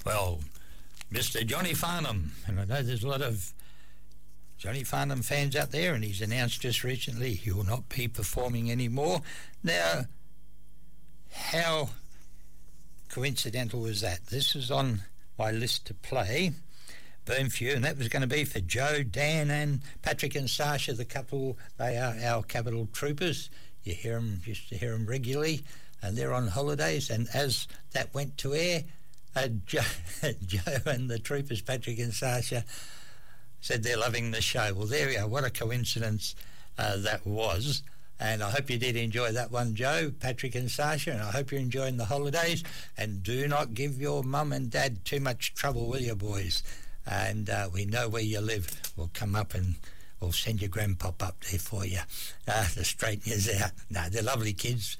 Well, Mr. Johnny Farnham, and I know there's a lot of Johnny Farnham fans out there, and he's announced just recently he will not be performing anymore. Now, how coincidental was that? This is on my list to play, Burn For You, and that was going to be for Joe, Dan and Patrick and Sasha, the couple. They are our Capital Troopers. You hear them, used to hear them regularly, and they're on holidays. And as that went to air, Joe and the Troopers, Patrick and Sasha, said they're loving the show. Well, there we are. What a coincidence that was. And I hope you did enjoy that one, Joe, Patrick and Sasha, and I hope you're enjoying the holidays. And do not give your mum and dad too much trouble, will you, boys? And we know where you live. We'll come up and we'll send your grandpop up there for you to straighten you out. No, they're lovely kids.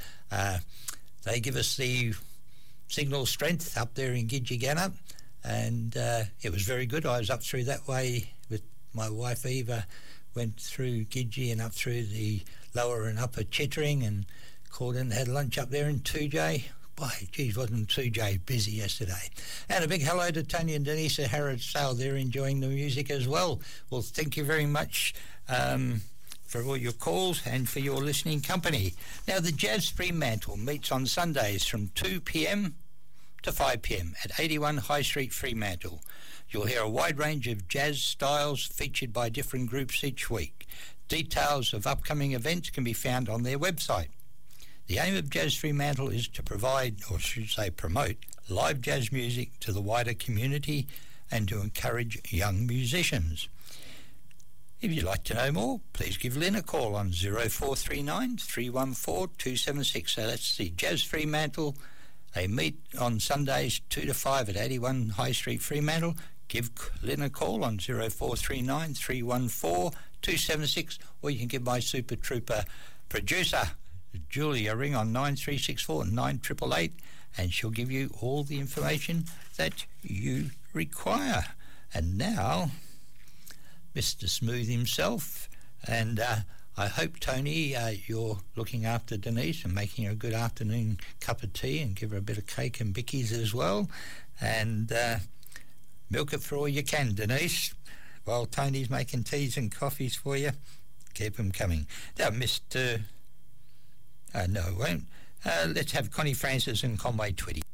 They give us the signal strength up there in Gidgee, and it was very good. I was up through that way with my wife Eva, went through Gidgee and up through the lower and upper Chittering, and called in, had lunch up there in 2J. Boy, geez, wasn't 2J busy yesterday. And a big hello to Tony and Denise at Harrods Sale. They're enjoying the music as well. Well, thank you very much for all your calls and for your listening company. Now, the Jazz Fremantle meets on Sundays from 2 p.m. to 5 p.m. at 81 High Street, Fremantle. You'll hear a wide range of jazz styles featured by different groups each week. Details of upcoming events can be found on their website. The aim of Jazz Fremantle is to provide, or should say promote, live jazz music to the wider community and to encourage young musicians. If you'd like to know more, please give Lynn a call on 0439 314 276. So that's the Jazz Fremantle. They meet on Sundays 2 to 5 at 81 High Street, Fremantle. Give Lynn a call on 0439 314 276, or you can give my Super Trooper producer Julie a ring on 9364 9888, and she'll give you all the information that you require. And now, Mr. Smooth himself, and I hope, Tony, you're looking after Denise and making her a good afternoon cup of tea, and give her a bit of cake and bickies as well. And milk it for all you can, Denise, while Tony's making teas and coffees for you. Keep them coming. Now, Mr. No, it won't. Let's have Connie Francis and Conway Twitty.